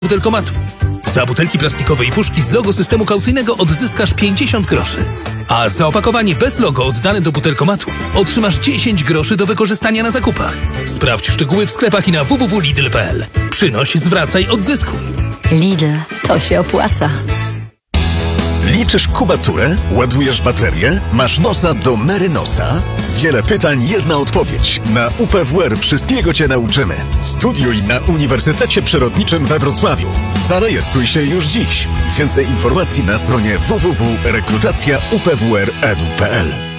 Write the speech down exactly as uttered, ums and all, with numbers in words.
butelkomatu. Za butelki plastikowe i puszki z logo systemu kaucyjnego odzyskasz pięćdziesiąt groszy. A za opakowanie bez logo oddane do butelkomatu otrzymasz dziesięć groszy do wykorzystania na zakupach. Sprawdź szczegóły w sklepach i na w w w kropka lidl kropka p l. Przynoś, zwracaj, odzyskuj. Lidl, to się opłaca. Liczysz kubaturę? Ładujesz baterię? Masz nosa do Merynosa? Wiele pytań, jedna odpowiedź. Na U P W R wszystkiego Cię nauczymy. Studiuj na Uniwersytecie Przyrodniczym we Wrocławiu. Zarejestruj się już dziś. Więcej informacji na stronie w w w kropka rekrutacja u p w r kropka e d u kropka p l.